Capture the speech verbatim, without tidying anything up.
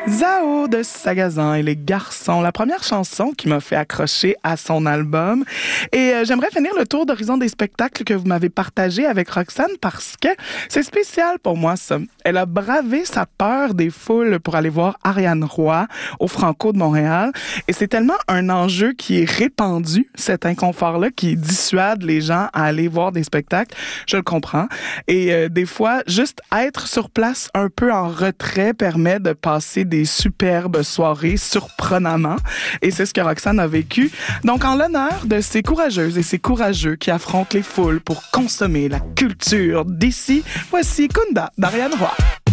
Zao de Sagazan et les garçons, la première chanson qui m'a fait accrocher à son album. Et euh, j'aimerais finir le tour d'horizon des spectacles que vous m'avez partagé avec Roxane parce que c'est spécial pour moi, ça. Elle a bravé sa peur des foules pour aller voir Ariane Roy au Franco de Montréal. Et c'est tellement un enjeu qui est répandu, cet inconfort-là, qui dissuade les gens à aller voir des spectacles. Je le comprends. Et euh, des fois, juste être sur place un peu en retrait permet de passer des superbes soirées surprenamment. Et c'est ce que Roxane a vécu. Donc, en l'honneur de ces courageuses et ces courageux qui affrontent les foules pour consommer la culture d'ici, voici Kunda d'Ariane Roy.